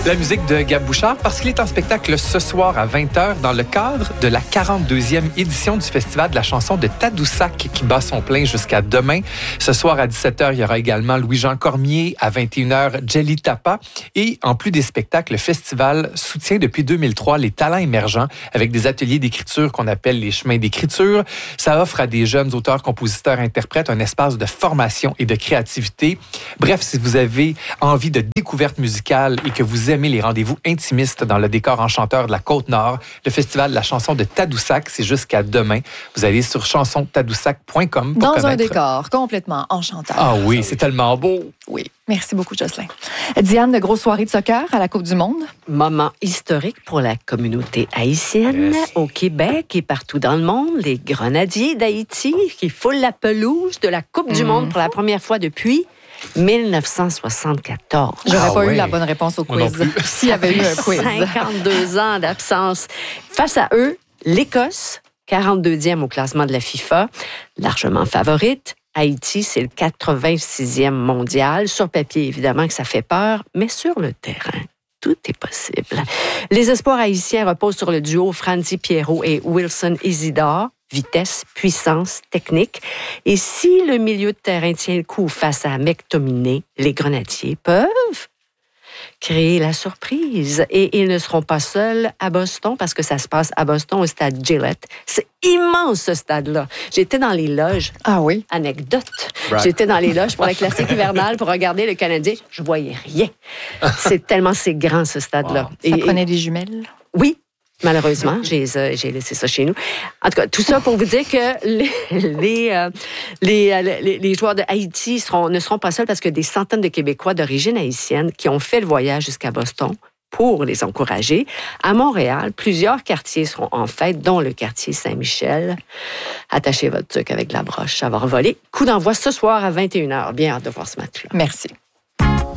La musique de Gab Bouchard parce qu'il est en spectacle ce soir à 20h dans le cadre de la 42e édition du Festival de la chanson de Tadoussac qui bat son plein jusqu'à demain. Ce soir à 17h, il y aura également Louis-Jean Cormier, à 21h, Jelly Tapa. Et en plus des spectacles, le festival soutient depuis 2003 les talents émergents avec des ateliers d'écriture qu'on appelle les chemins d'écriture. Ça offre à des jeunes auteurs, compositeurs, interprètes un espace de formation et de créativité. Bref, si vous avez envie de découverte musicale et que vous aimez les rendez-vous intimistes dans le décor enchanteur de la Côte-Nord, le Festival de la chanson de Tadoussac, c'est jusqu'à demain. Vous allez sur chansontadoussac.com pour dans connaître. Un décor complètement enchanteur. Ah oui, c'est tellement beau. Oui, merci beaucoup, Jocelyn. Diane, de grosses soirées de soccer à la Coupe du Monde. Moment historique pour la communauté haïtienne au Québec et partout dans le monde. Les Grenadiers d'Haïti qui foulent la pelouse de la Coupe du Monde pour la première fois depuis 1974. J'aurais pas eu la bonne réponse au quiz s'il y avait eu un quiz. 52 ans d'absence. Face à eux, l'Écosse, 42e au classement de la FIFA, largement favorite. Haïti, c'est le 86e mondial. Sur papier, évidemment que ça fait peur, mais sur le terrain, tout est possible. Les espoirs haïtiens reposent sur le duo Franzi Pierrot et Wilson Isidore. Vitesse, puissance, technique. Et si le milieu de terrain tient le coup face à McTominay, les Grenadiers peuvent créer la surprise. Et ils ne seront pas seuls à Boston parce que ça se passe à Boston au stade Gillette. C'est immense, ce stade-là. J'étais dans les loges. Ah oui? Anecdote. Right. J'étais dans les loges pour la classique hivernale pour regarder le Canadien. Je voyais rien. C'est grand, ce stade-là. Wow. Ça prenait des jumelles? Oui. Malheureusement, j'ai laissé ça chez nous. En tout cas, tout ça pour vous dire que les joueurs de Haïti ne seront pas seuls parce que des centaines de Québécois d'origine haïtienne qui ont fait le voyage jusqu'à Boston pour les encourager. À Montréal, plusieurs quartiers seront en fête, dont le quartier Saint-Michel. Attachez votre truc avec la broche, ça va revoler. Coup d'envoi ce soir à 21h. Bien hâte de voir ce match-là. Merci.